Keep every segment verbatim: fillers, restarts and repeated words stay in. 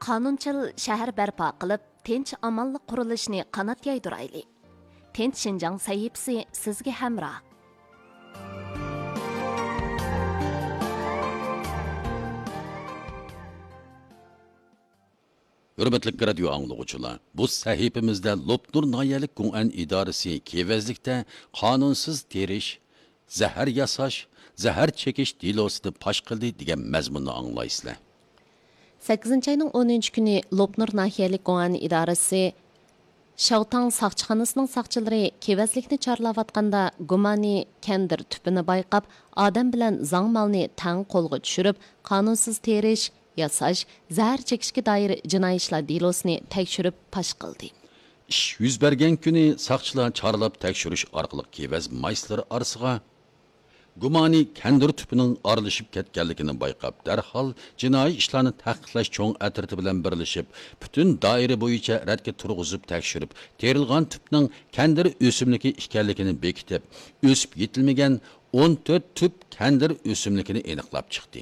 qonunchil shahar barpo qilib, tinch amonlik qurilishini qanot yaydirayli. Tinch Shinjang sahifasi sizga hamroh. Hürmetlik radio anlıqçılar, bu sahifimizde Lopnur Nayalik Gung'an İdaresi kevezlikte kanunsuz teriş, zahar yasaş, zahar çekiş dilosini paş qildi degan mazmunni anglaysizlar. sakkizinchi ayning o'ninchi kuni Lopnur Nahiyalik Gung'an İdaresi Şavtang saqchixonasining saqchilari kevezlikni chorlayotganda gumani kandir tüpini bayqab, odam bilan zang malni tang qo'lga tushirib, qanunsuz terish, yasash, zahar chekishga doir jinoiy ishlar delosini tekshirib pash qildi. Ish yuz bergan kuni saqchilar chorlab tekshirish orqali kevaz mayslari orasiga gumani kandir tüpünün aralashib ketganligini bayqab, darhol jinoiy ishlarni taqiqlash cho'ng atriti bilan birlashib, butun doira bo'yicha radga turg'izib tekshirib, terilgan tüpning kandir o'simligi ekanligini bekitib, o'sib yetilmagan o'n to'rt tüp kandir o'simligini aniqlab chiqdi.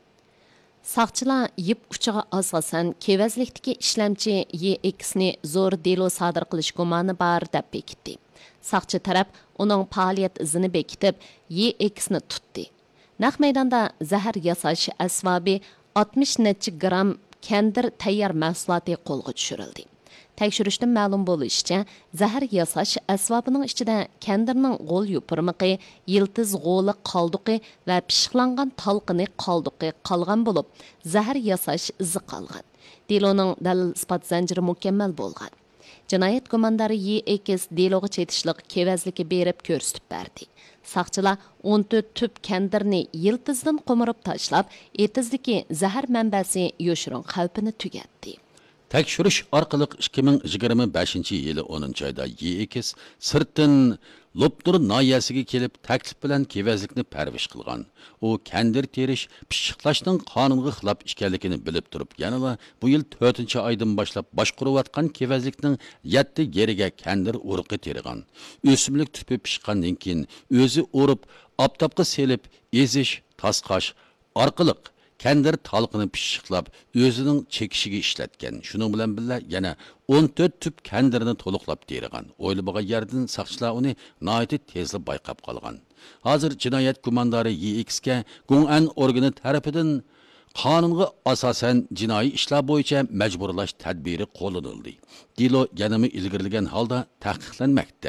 Saqchilar yip uchiga asosan kevezlikdagi ishlamchi Y X'ni zo'r delo sodir qilish gumoni bor deb bekitdi. Saqchi taraf uning faoliyat izini bekitib, Y X'ni tutdi. Naq maydonda zahar yasash asbobi oltmish necha gram kandir tayyor mahsuloti qo'lga tushirildi. Tekshirishdan ma'lum bo'lishicha, zahar yasash asbobining ichida kandirning g'o'l yupurmiqi, yiltiz g'o'li qoldiqi va pishiqlangan talqini qoldiqi qolgan bo'lib, zahar yasash izi qolgan. Deloning dalil isbot zanjiri mukammal bo'lgan. Jinoyat gumondori Y X deloga chetishliq kevezligi berib ko'rsatib berdi. Saqchilar o'n to'rt tüp kandirni yiltizdan qo'mirib tashlab, etizdagi zahar manbasi yoshirin xavfini tugatdi. Tekshirish orqali ikki ming yigirma beshinchi yili o'ninchi oyda Y X sirtdan Lopnur noyasiga kelib taklif bilan kevezlikni parvish qilgan. U kandir terish, pishiqlashning qonunga xilof ekanligini bilib turib, yanada bu yil to'rtinchi oydan boshlab boshqarayotgan kevezlikning yetti yeriga kandir urug'i terigan. O'simlik tupi pishqandan keyin o'zi urib, oftobga selib, ezish, tasqash orqali kandir talqini pishiqlab, o'zining chekishiga ishlatgan. Shuning bilan birga yana o'n to'rt tüp kandirni to'liqlab terigan. O'ylagan yerdan saqchilar uni nihoyat tezli bayqab qolgan. Hozir jinoyat gumondori Y X'ga Gung'an organi tarafidan qonunga asosan jinoiy ishlar bo'yicha majburlash tadbiri qo'llanildi. Delo yanami ilgirlagan holda taqiqlanmoqda.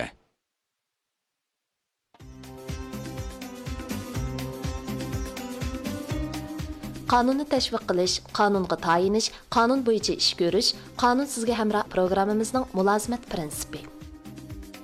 Qonunni tashviq qilish, qonunga tayinish, qonun bo'yicha ish ko'rish, qonun sizga hamroh programmamizning mulozimat prinsipi.